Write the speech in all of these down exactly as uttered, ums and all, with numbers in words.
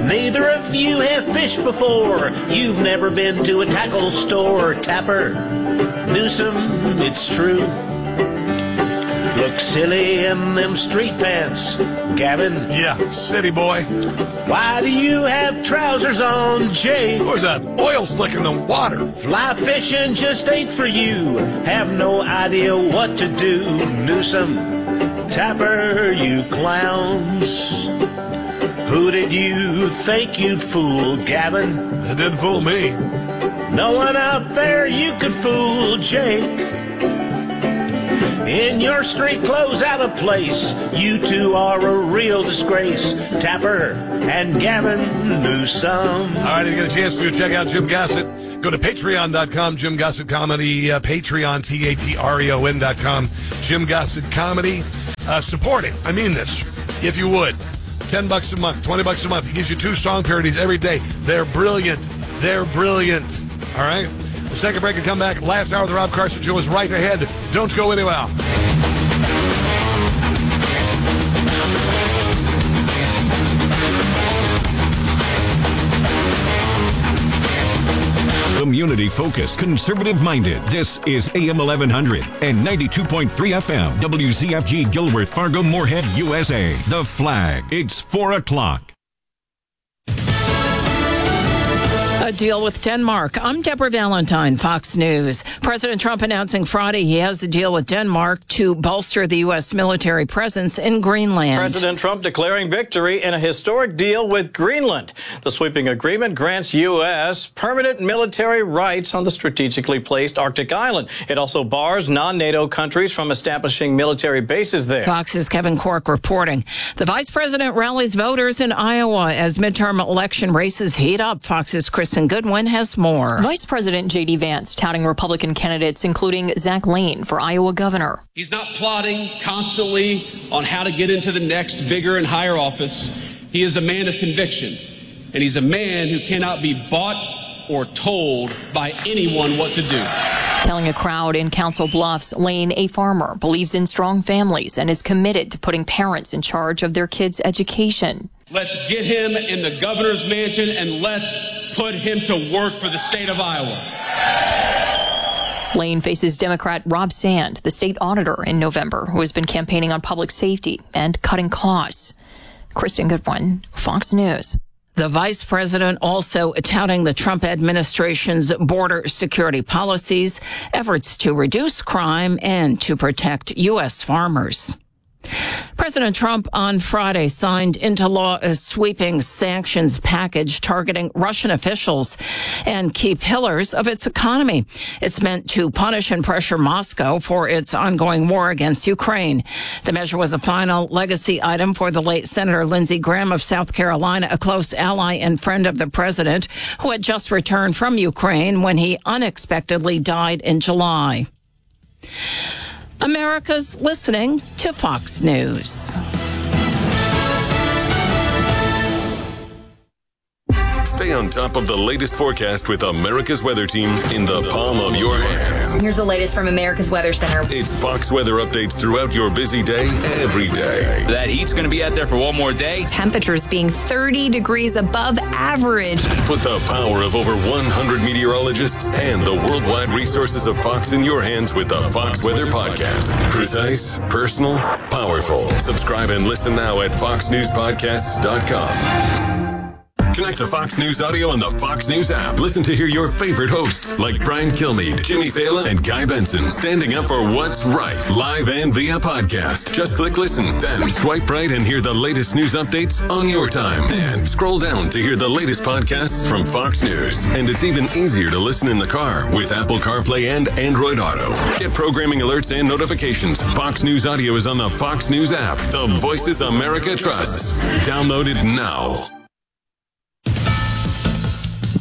Neither of you have fished before. You've never been to a tackle store. Tapper, Newsom, it's true. Look silly in them street pants, Gavin. Yeah, city boy. Why do you have trousers on, Jake? Where's that oil slick in the water? Fly fishing just ain't for you. Have no idea what to do, Newsom. Tapper, you clowns. Who did you think you'd fool, Gavin? It didn't fool me. No one out there you could fool, Jake. In your street clothes out of place, you two are a real disgrace, Tapper and Gavin Newsom. All right, if you get a chance to check out Jim Gossett, go to patreon dot com, Jim Gossett Comedy, uh, Patreon, T A T R E O N dot com, Jim Gossett Comedy. Uh, support it. I mean this, if you would. ten bucks a month, twenty bucks a month. He gives you two song parodies every day. They're brilliant. They're brilliant. All right? Let's take a break and come back. Last hour of the Rob Carson Show is right ahead. Don't go anywhere. Community-focused, conservative-minded. This is A M eleven hundred and ninety-two point three F M. W Z F G Gilworth, Fargo, Moorhead, U S A. The Flag. It's four o'clock. A deal with Denmark. I'm Deborah Valentine, Fox News. President Trump announcing Friday he has a deal with Denmark to bolster the U S military presence in Greenland. President Trump declaring victory in a historic deal with Greenland. The sweeping agreement grants U S permanent military rights on the strategically placed Arctic island. It also bars non-NATO countries from establishing military bases there. Fox's Kevin Cork reporting. The vice president rallies voters in Iowa as midterm election races heat up. Fox's Kristen Goodwin has more. Vice President J D Vance touting Republican candidates, including Zach Lane for Iowa governor. He's not plotting constantly on how to get into the next bigger and higher office. He is a man of conviction, and he's a man who cannot be bought or told by anyone what to do. Telling a crowd in Council Bluffs, Lane, a farmer, believes in strong families and is committed to putting parents in charge of their kids' education. Let's get him in the governor's mansion and let's put him to work for the state of Iowa. Lane faces Democrat Rob Sand, the state auditor, in November, who has been campaigning on public safety and cutting costs. Kristen Goodwin, Fox News. The vice president also touting the Trump administration's border security policies, efforts to reduce crime and to protect U S farmers. President Trump on Friday signed into law a sweeping sanctions package targeting Russian officials and key pillars of its economy. It's meant to punish and pressure Moscow for its ongoing war against Ukraine. The measure was a final legacy item for the late Senator Lindsey Graham of South Carolina, a close ally and friend of the president, who had just returned from Ukraine when he unexpectedly died in July. America's listening to Fox News. Stay on top of the latest forecast with America's Weather Team in the palm of your hands. Here's the latest from America's Weather Center. It's Fox weather updates throughout your busy day, every day. That heat's going to be out there for one more day. Temperatures being thirty degrees above average. Put the power of over one hundred meteorologists and the worldwide resources of Fox in your hands with the Fox Weather Podcast. Precise, personal, powerful. Subscribe and listen now at fox news podcasts dot com. Connect to Fox News Audio on the Fox News app. Listen to hear your favorite hosts like Brian Kilmeade, Jimmy Fallon, and Guy Benson standing up for what's right, live and via podcast. Just click listen, then swipe right and hear the latest news updates on your time. And scroll down to hear the latest podcasts from Fox News. And it's even easier to listen in the car with Apple CarPlay and Android Auto. Get programming alerts and notifications. Fox News Audio is on the Fox News app. The voices America trusts. Download it now.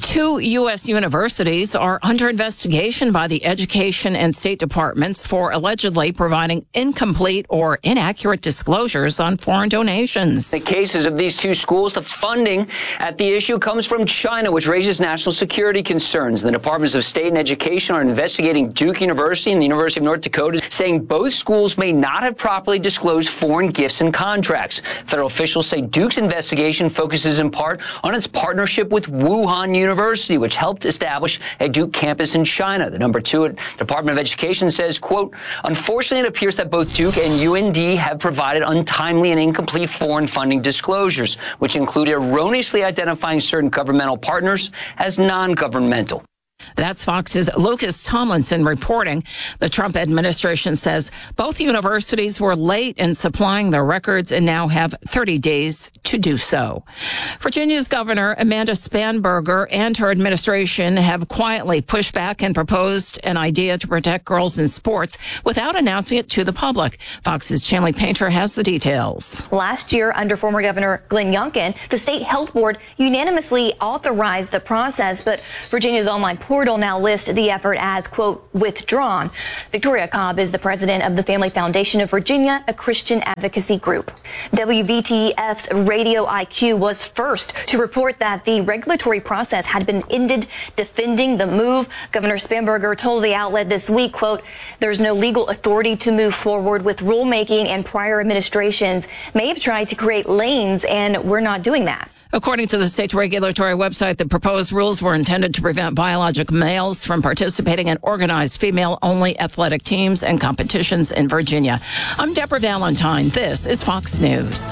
Two U S universities are under investigation by the Education and State Departments for allegedly providing incomplete or inaccurate disclosures on foreign donations. In the cases of these two schools, the funding at the issue comes from China, which raises national security concerns. The Departments of State and Education are investigating Duke University and the University of North Dakota, saying both schools may not have properly disclosed foreign gifts and contracts. Federal officials say Duke's investigation focuses in part on its partnership with Wuhan University. University, which helped establish a Duke campus in China. The number two at Department of Education says, quote, unfortunately, it appears that both Duke and U N D have provided untimely and incomplete foreign funding disclosures, which include erroneously identifying certain governmental partners as non-governmental. That's Fox's Lucas Tomlinson reporting. The Trump administration says both universities were late in supplying their records and now have thirty days to do so. Virginia's Governor Amanda Spanberger and her administration have quietly pushed back and proposed an idea to protect girls in sports without announcing it to the public. Fox's Chanley Painter has the details. Last year, under former Governor Glenn Youngkin, the state health board unanimously authorized the process, but Virginia's online portal now lists the effort as, quote, withdrawn. Victoria Cobb is the president of the Family Foundation of Virginia, a Christian advocacy group. W V T F's Radio I Q was first to report that the regulatory process had been ended, defending the move. Governor Spanberger told the outlet this week, quote, there's no legal authority to move forward with rulemaking, and prior administrations may have tried to create lanes, and we're not doing that. According to the state's regulatory website, the proposed rules were intended to prevent biological males from participating in organized female-only athletic teams and competitions in Virginia. I'm Deborah Valentine. This is Fox News.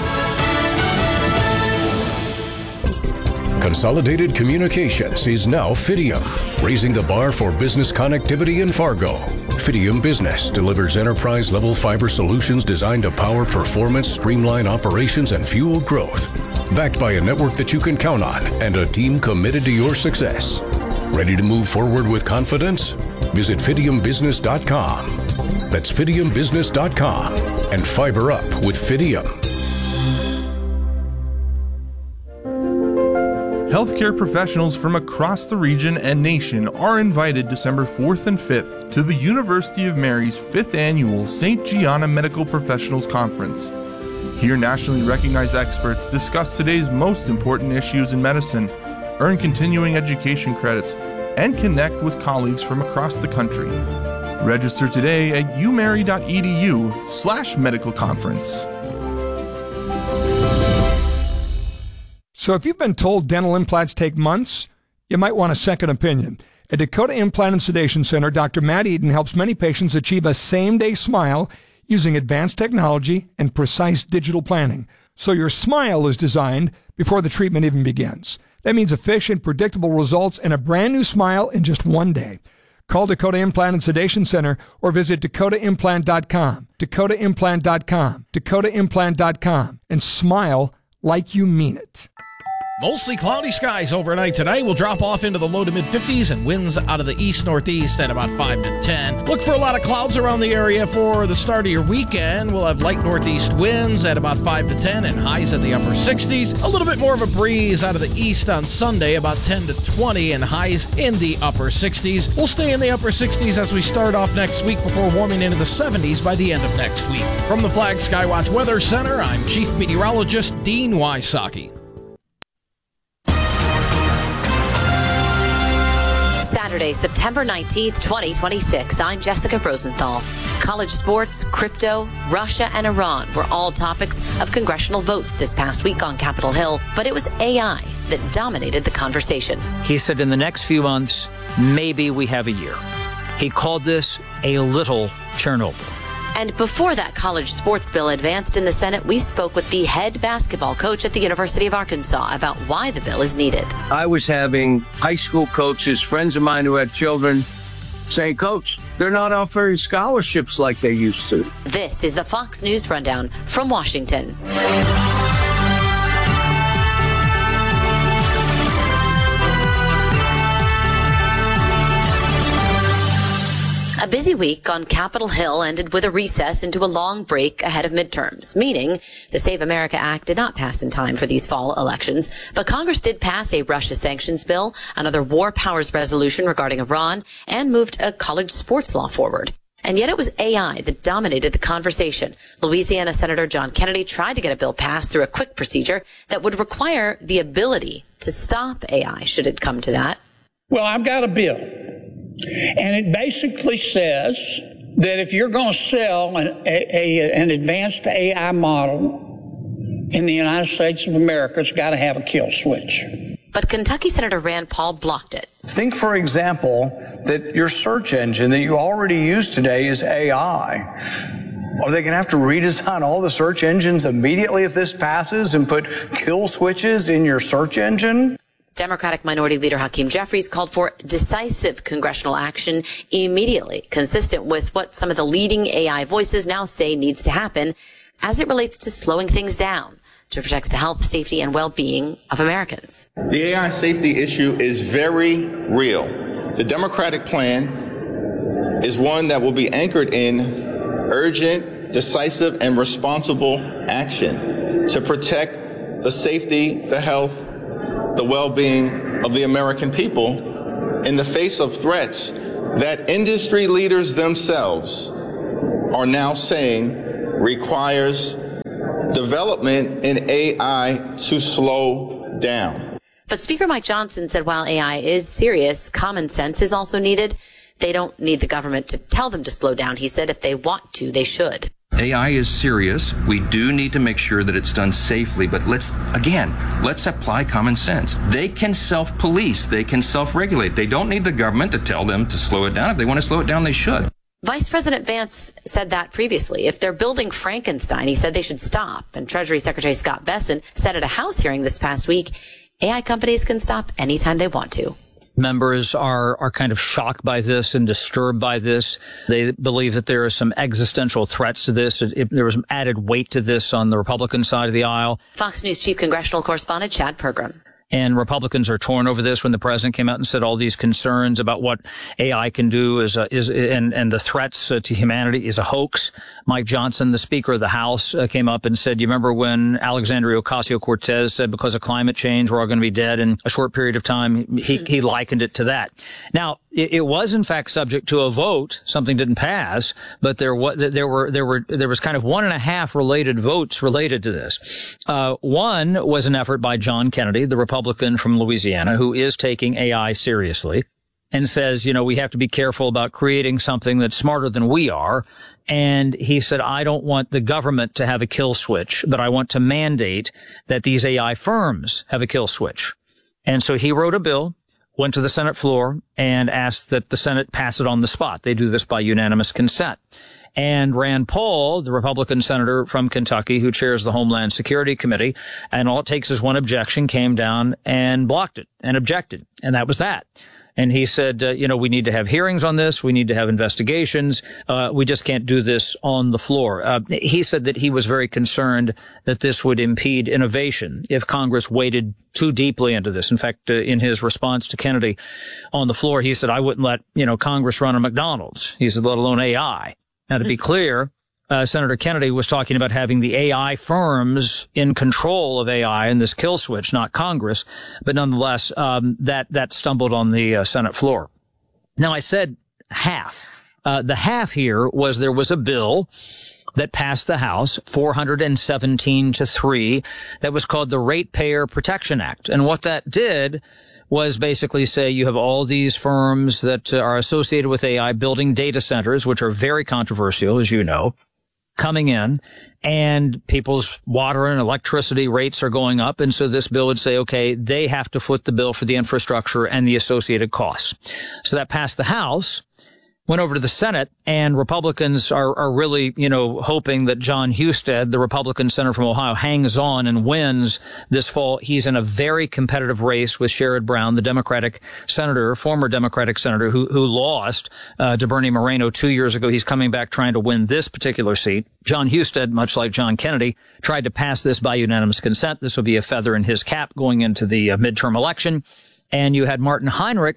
Consolidated Communications is now Fidium, raising the bar for business connectivity in Fargo. Fidium Business delivers enterprise-level fiber solutions designed to power performance, streamline operations, and fuel growth. Backed by a network that you can count on and a team committed to your success. Ready to move forward with confidence? Visit Fidium Business dot com. That's Fidium Business dot com and fiber up with Fidium. Healthcare professionals from across the region and nation are invited December fourth and fifth to the University of Mary's fifth Annual Saint Gianna Medical Professionals Conference. Here, nationally recognized experts discuss today's most important issues in medicine, earn continuing education credits, and connect with colleagues from across the country. Register today at umary.edu slash medical conference. So if you've been told dental implants take months, you might want a second opinion. At Dakota Implant and Sedation Center, Doctor Matt Eden helps many patients achieve a same-day smile using advanced technology and precise digital planning. So your smile is designed before the treatment even begins. That means efficient, predictable results and a brand new smile in just one day. Call Dakota Implant and Sedation Center or visit dakota implant dot com, dakota implant dot com, dakota implant dot com, and smile like you mean it. Mostly cloudy skies overnight today. Will drop off into the low to mid fifties and winds out of the east-northeast at about five to ten. Look for a lot of clouds around the area for the start of your weekend. We'll have light northeast winds at about five to ten and highs at the upper sixties. A little bit more of a breeze out of the east on Sunday, about ten to twenty, and highs in the upper sixties. We'll stay in the upper sixties as we start off next week before warming into the seventies by the end of next week. From the Flag Skywatch Weather Center, I'm Chief Meteorologist Dean Wysocki. Saturday, September nineteenth, twenty twenty-six. I'm Jessica Rosenthal. College sports, crypto, Russia, and Iran were all topics of congressional votes this past week on Capitol Hill, but it was A I that dominated the conversation. He said in the next few months, maybe we have a year. He called this a little Chernobyl. And before that college sports bill advanced in the Senate, we spoke with the head basketball coach at the University of Arkansas about why the bill is needed. I was having high school coaches, friends of mine who had children, saying, Coach, they're not offering scholarships like they used to. This is the Fox News Rundown from Washington. A busy week on Capitol Hill ended with a recess into a long break ahead of midterms, meaning the Save America Act did not pass in time for these fall elections. But Congress did pass a Russia sanctions bill, another war powers resolution regarding Iran, and moved a college sports law forward. And yet it was A I that dominated the conversation. Louisiana Senator John Kennedy tried to get a bill passed through a quick procedure that would require the ability to stop A I should it come to that. Well, I've got a bill, and it basically says that if you're going to sell an, a, a, an advanced A I model in the United States of America, it's got to have a kill switch. But Kentucky Senator Rand Paul blocked it. Think, for example, that your search engine that you already use today is A I. Are they going to have to redesign all the search engines immediately if this passes and put kill switches in your search engine? Democratic Minority Leader Hakeem Jeffries called for decisive congressional action immediately, consistent with what some of the leading A I voices now say needs to happen as it relates to slowing things down to protect the health, safety, and well-being of Americans. The A I safety issue is very real. The Democratic plan is one that will be anchored in urgent, decisive, and responsible action to protect the safety, the health, the well-being of the American people in the face of threats that industry leaders themselves are now saying requires development in A I to slow down. But Speaker Mike Johnson said while A I is serious, common sense is also needed. They don't need the government to tell them to slow down. He said if they want to, they should. A I is serious. We do need to make sure that it's done safely, but let's, again, let's apply common sense. They can self-police. They can self-regulate. They don't need the government to tell them to slow it down. If they want to slow it down, they should. Vice President Vance said that previously. If they're building Frankenstein, he said they should stop. And Treasury Secretary Scott Bessent said at a House hearing this past week, A I companies can stop anytime they want to. Members are, are kind of shocked by this and disturbed by this. They believe that there are some existential threats to this. It, it, there was added weight to this on the Republican side of the aisle. Fox News Chief Congressional Correspondent Chad Pergram. And Republicans are torn over this when the president came out and said all these concerns about what A I can do is a, is and and the threats uh, to humanity is a hoax. Mike Johnson, the Speaker of the House, uh, came up and said, "You remember when Alexandria Ocasio-Cortez said because of climate change we're all going to be dead in a short period of time?" He he likened it to that. Now it, it was in fact subject to a vote. Something didn't pass, but there was there were there were there was kind of one and a half related votes related to this. Uh, one was an effort by John Kennedy, the Republican Republican from Louisiana, who is taking A I seriously and says, you know, we have to be careful about creating something that's smarter than we are. And he said, I don't want the government to have a kill switch, but I want to mandate that these A I firms have a kill switch. And so he wrote a bill, went to the Senate floor, and asked that the Senate pass it on the spot. They do this by unanimous consent. And Rand Paul, the Republican senator from Kentucky who chairs the Homeland Security Committee, and all it takes is one objection, came down and blocked it and objected. And that was that. And he said, uh, you know, we need to have hearings on this. We need to have investigations. Uh, we just can't do this on the floor. Uh, he said that he was very concerned that this would impede innovation if Congress waded too deeply into this. In fact, uh, in his response to Kennedy on the floor, he said, I wouldn't let, you know, Congress run a McDonald's. He said, let alone A I. Now, to be clear, uh, Senator Kennedy was talking about having the A I firms in control of A I and this kill switch, not Congress. But nonetheless, um, that, that stumbled on the uh, Senate floor. Now, I said half. Uh, the half here was there was a bill that passed the House, four hundred seventeen to three, that was called the Ratepayer Protection Act. And what that did was basically say you have all these firms that uh, are associated with A I building data centers, which are very controversial, as you know, coming in, and people's water and electricity rates are going up. And so this bill would say, okay, they have to foot the bill for the infrastructure and the associated costs. So that passed the House, went over to the Senate, and Republicans are, are really, you know, hoping that John Husted, the Republican senator from Ohio, hangs on and wins this fall. He's in a very competitive race with Sherrod Brown, the Democratic senator, former Democratic senator who, who lost uh, to Bernie Moreno two years ago. He's coming back trying to win this particular seat. John Husted, much like John Kennedy, tried to pass this by unanimous consent. This will be a feather in his cap going into the uh, midterm election. And you had Martin Heinrich,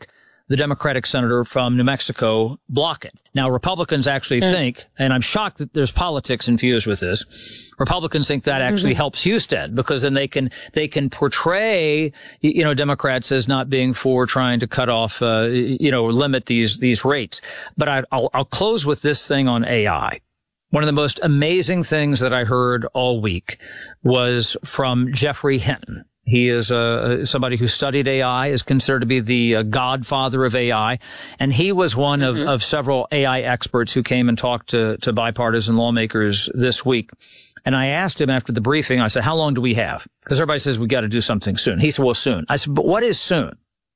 the Democratic senator from New Mexico block it. Now, Republicans actually mm. think, and I'm shocked that there's politics infused with this, Republicans think that actually mm-hmm. helps Husted, because then they can they can portray, you know, Democrats as not being for trying to cut off, uh, you know, limit these these rates. But I, I'll, I'll close with this thing on A I. One of the most amazing things that I heard all week was from Geoffrey Hinton. He is uh, somebody who studied A I, is considered to be the uh, godfather of A I. And he was one mm-hmm. of, of several A I experts who came and talked to, to bipartisan lawmakers this week. And I asked him after the briefing, I said, how long do we have? Because everybody says we got to do something soon. He said, well, soon. I said, but what is soon?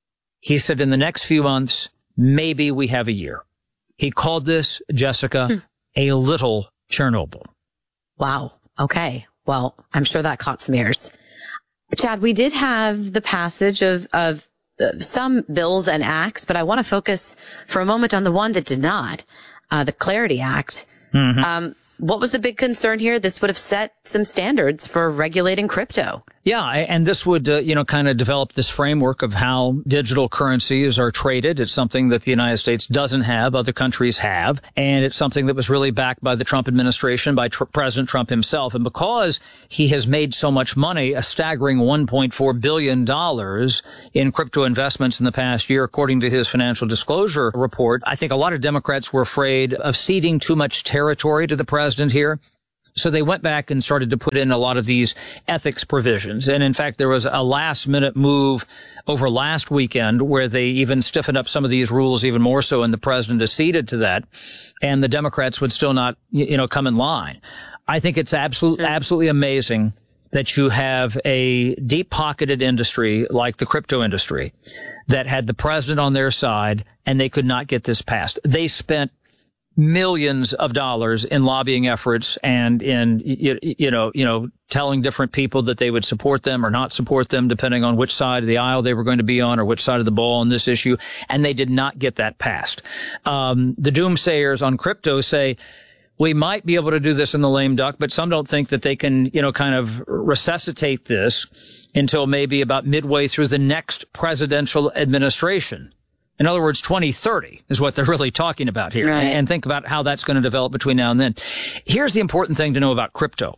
He said, in the next few months, maybe we have a year. He called this, Jessica, hmm. a little Chernobyl. Wow. Okay. Well, I'm sure that caught some ears. Chad, we did have the passage of, of uh, some bills and acts, but I want to focus for a moment on the one that did not, uh, the Clarity Act. Mm-hmm. Um, what was the big concern here? This would have set some standards for regulating crypto. Yeah, and this would, uh, you know, kind of develop this framework of how digital currencies are traded. It's something that the United States doesn't have, other countries have, and it's something that was really backed by the Trump administration, by tr- President Trump himself. And because he has made so much money, a staggering one point four billion dollars in crypto investments in the past year, according to his financial disclosure report, I think a lot of Democrats were afraid of ceding too much territory to the president here. So they went back and started to put in a lot of these ethics provisions. And in fact, there was a last minute move over last weekend where they even stiffened up some of these rules even more so, and the president acceded to that. And the Democrats would still not, you know, come in line. I think it's absolutely, absolutely amazing that you have a deep pocketed industry like the crypto industry that had the president on their side and they could not get this passed. They spent millions of dollars in lobbying efforts and in, you, you know, you know, telling different people that they would support them or not support them, depending on which side of the aisle they were going to be on or which side of the ball on this issue. And they did not get that passed. Um, the doomsayers on crypto say, we might be able to do this in the lame duck, but some don't think that they can, you know, kind of resuscitate this until maybe about midway through the next presidential administration. In other words, twenty thirty is what they're really talking about here. Right. And think about how that's going to develop between now and then. Here's the important thing to know about crypto.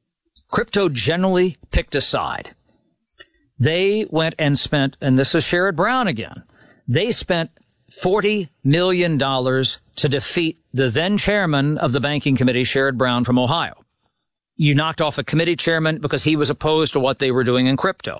Crypto generally picked a side. They went and spent, and this is Sherrod Brown again, they spent forty million dollars to defeat the then chairman of the banking committee, Sherrod Brown from Ohio. You knocked off a committee chairman because he was opposed to what they were doing in crypto.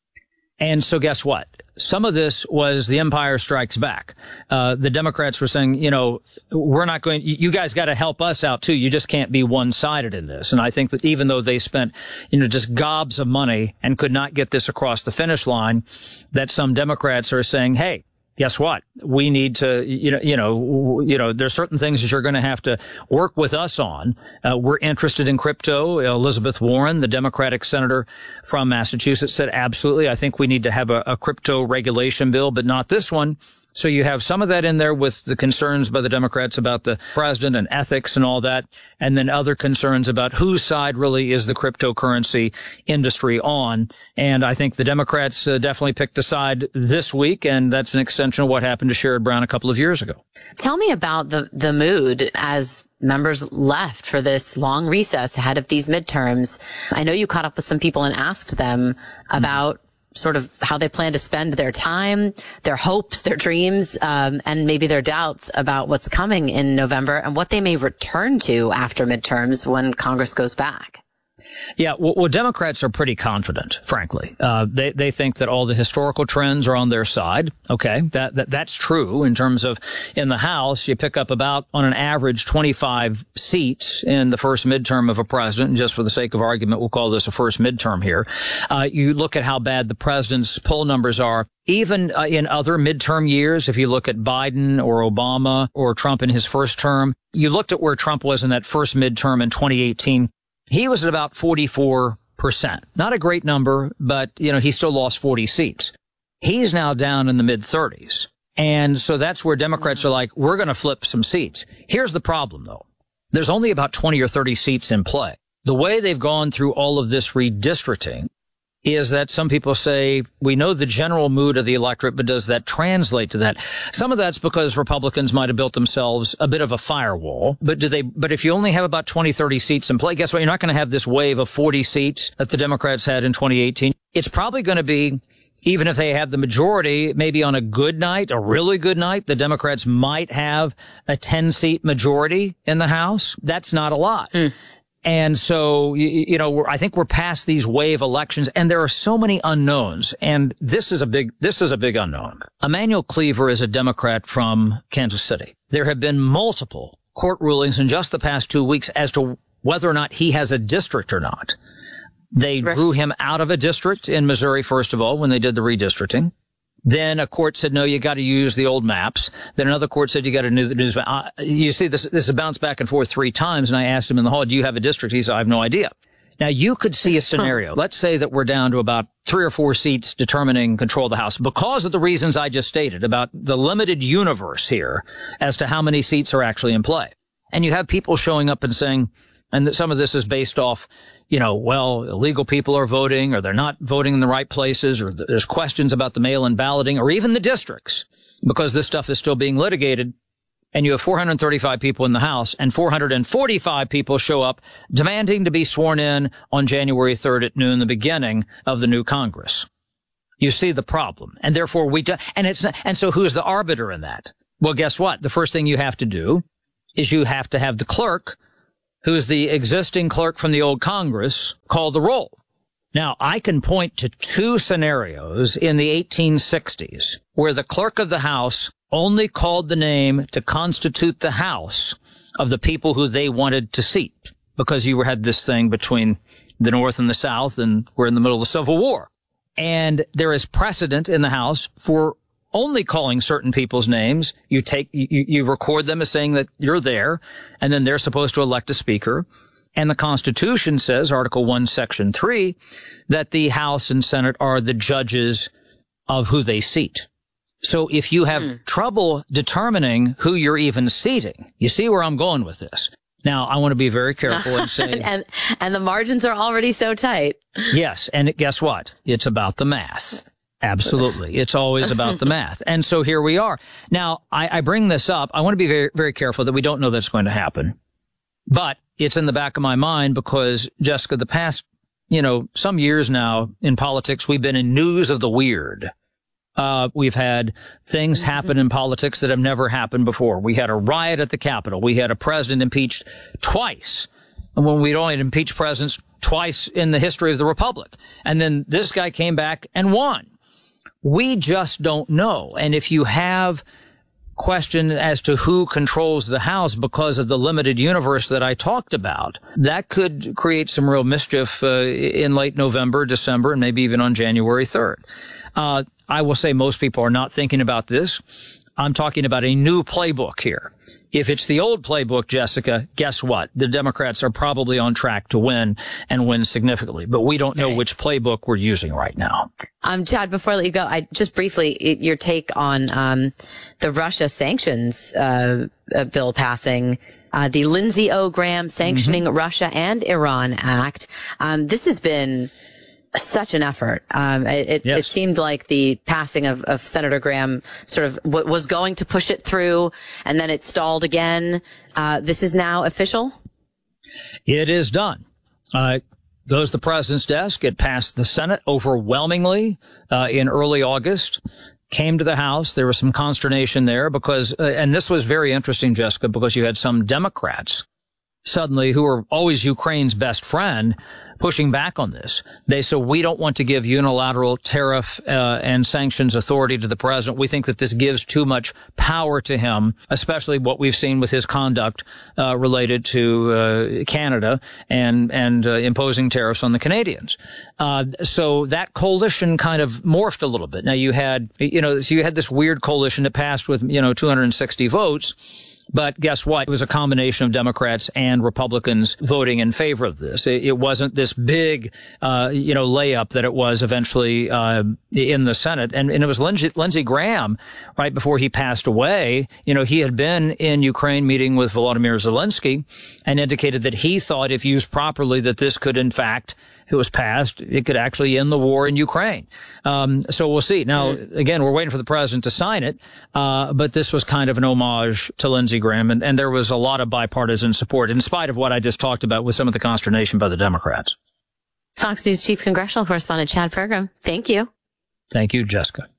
And so guess what? Some of this was the Empire Strikes Back. Uh, the Democrats were saying, you know, we're not going, you guys got to help us out too. You just can't be one-sided in this. And I think that even though they spent, you know, just gobs of money and could not get this across the finish line, that some Democrats are saying, hey, guess what? We need to, you know, you know, you know, there's certain things that you're going to have to work with us on. Uh, we're interested in crypto. Elizabeth Warren, the Democratic senator from Massachusetts, said, absolutely. I think we need to have a, a crypto regulation bill, but not this one. So you have some of that in there with the concerns by the Democrats about the president and ethics and all that, and then other concerns about whose side really is the cryptocurrency industry on. And I think the Democrats uh, definitely picked a side this week, and that's an extension of what happened to Sherrod Brown a couple of years ago. Tell me about the, the mood as members left for this long recess ahead of these midterms. I know you caught up with some people and asked them about sort of how they plan to spend their time, their hopes, their dreams, um, and maybe their doubts about what's coming in November and what they may return to after midterms when Congress goes back. Yeah, well, well Democrats are pretty confident, frankly. Uh, they they think that all the historical trends are on their side. Okay, that, that that's true in terms of in the House, you pick up about, on an average, twenty-five seats in the first midterm of a president. And just for the sake of argument, we'll call this a first midterm here. Uh, you look at how bad the president's poll numbers are. Even uh, in other midterm years, if you look at Biden or Obama or Trump in his first term, you looked at where Trump was in that first midterm in twenty eighteen. He was at about forty-four percent. Not a great number, but, you know, he still lost forty seats. He's now down in the mid thirties. And so that's where Democrats are like, we're going to flip some seats. Here's the problem, though. There's only about twenty or thirty seats in play. The way they've gone through all of this redistricting is that some people say, we know the general mood of the electorate, but does that translate to that? Some of that's because Republicans might have built themselves a bit of a firewall. But do they, but if you only have about twenty, thirty seats in play, guess what? You're not going to have this wave of forty seats that the Democrats had in twenty eighteen. It's probably going to be, even if they have the majority, maybe on a good night, a really good night, the Democrats might have a ten seat majority in the House. That's not a lot. Mm. And so, you, you know, I think we're past these wave elections, and there are so many unknowns. And this is a big, this is a big unknown. Emanuel Cleaver is a Democrat from Kansas City. There have been multiple court rulings in just the past two weeks as to whether or not he has a district or not. They right. drew him out of a district in Missouri, first of all, when they did the redistricting. Then a court said, no, you got to use the old maps. Then another court said, you got to use the news. Uh, you see, this, this has bounced back and forth three times. And I asked him in the hall, do you have a district? He said, I have no idea. Now, you could see a scenario. Let's say that we're down to about three or four seats determining control of the House because of the reasons I just stated about the limited universe here as to how many seats are actually in play. And you have people showing up and saying, and some of this is based off, you know, well, illegal people are voting, or they're not voting in the right places, or there's questions about the mail-in balloting, or even the districts, because this stuff is still being litigated. And you have four hundred thirty-five people in the House, and four hundred forty-five people show up demanding to be sworn in on January third at noon, the beginning of the new Congress. You see the problem. And therefore we do, and it's not, and so who's the arbiter in that? Well, guess what? The first thing you have to do is you have to have the clerk, who's the existing clerk from the old Congress, call the roll. Now, I can point to two scenarios in the eighteen sixties where the clerk of the House only called the name to constitute the House of the people who they wanted to seat, because you had this thing between the North and the South, and we're in the middle of the Civil War. And there is precedent in the House for only calling certain people's names. You take, you, you record them as saying that you're there, and then they're supposed to elect a speaker. And the Constitution says, Article one, Section three, that the House and Senate are the judges of who they seat. So if you have mm. trouble determining who you're even seating, you see where I'm going with this. Now, I want to be very careful and say... and, and the margins are already so tight. Yes, and guess what? It's about the math. Absolutely. It's always about the math. And so here we are. Now, I, I bring this up. I want to be very, very careful that we don't know that's going to happen. But it's in the back of my mind because, Jessica, the past, you know, some years now in politics, we've been in news of the weird. Uh, we've had things mm-hmm. happen in politics that have never happened before. We had a riot at the Capitol. We had a president impeached twice. And when we'd only impeached presidents twice in the history of the Republic. And then this guy came back and won. We just don't know. And if you have question as to who controls the House because of the limited universe that I talked about, that could create some real mischief uh, in late November, December, and maybe even on January third. Uh, I will say most people are not thinking about this. I'm talking about a new playbook here. If it's the old playbook, Jessica, guess what? The Democrats are probably on track to win and win significantly, but we don't know okay. which playbook we're using right now. Um, Chad, before I let you go, I just briefly, your take on, um, the Russia sanctions, uh, uh bill passing, uh, the Lindsey O. Graham Sanctioning mm-hmm. Russia and Iran Act. Um, this has been such an effort. Um, it, yes. it seemed like the passing of, of Senator Graham sort of w- was going to push it through, and then it stalled again. Uh, this is now official? It is done. Uh, goes to the president's desk. It passed the Senate overwhelmingly uh, in early August. Came to the House. There was some consternation there because, uh, and this was very interesting, Jessica, because you had some Democrats suddenly, who are always Ukraine's best friend, pushing back on this. They said, we don't want to give unilateral tariff uh, and sanctions authority to the president. We think that this gives too much power to him, especially what we've seen with his conduct uh, related to uh, Canada and and uh, imposing tariffs on the Canadians. Uh, so that coalition kind of morphed a little bit. Now you had, you know, so you had this weird coalition that passed with, you know, two hundred sixty votes. But guess what? It was a combination of Democrats and Republicans voting in favor of this. It, it wasn't this big, uh, you know, layup that it was eventually uh, in the Senate. And, and it was Lindsey, Lindsey Graham, right before he passed away. You know, he had been in Ukraine meeting with Volodymyr Zelensky and indicated that he thought, if used properly, that this could, in fact, it was passed, it could actually end the war in Ukraine. Um, so we'll see. Now, again, we're waiting for the president to sign it, uh, but this was kind of an homage to Lindsey Graham, and, and there was a lot of bipartisan support, in spite of what I just talked about with some of the consternation by the Democrats. Fox News Chief Congressional Correspondent Chad Pergram, thank you. Thank you, Jessica.